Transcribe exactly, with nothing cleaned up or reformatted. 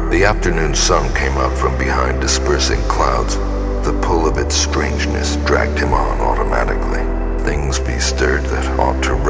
The afternoon sun came up from behind dispersing clouds. The pull of its strangeness dragged him on automatically. Things bestirred that ought to